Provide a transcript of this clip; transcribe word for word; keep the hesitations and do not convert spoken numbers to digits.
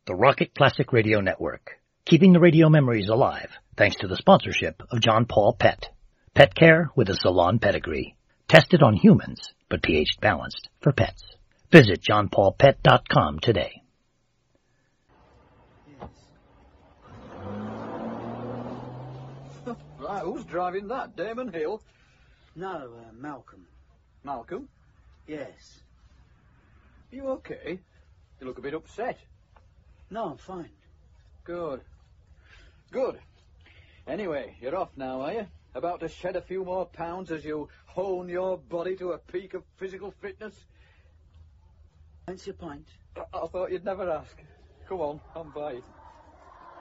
the Rocket Classic Radio Network, keeping the radio memories alive thanks to the sponsorship of John Paul Pet. Pet care with a salon pedigree. Tested on humans, but pH balanced for pets. Visit john paul pet dot com today. Right, who's driving that? Damon Hill? No, uh, Malcolm. Malcolm? Yes. You okay? You look a bit upset. No, I'm fine. Good. Good. Anyway, you're off now, are you? About to shed a few more pounds as you hone your body to a peak of physical fitness? Fancy a pint? I, I thought you'd never ask. Come on, I'm by it.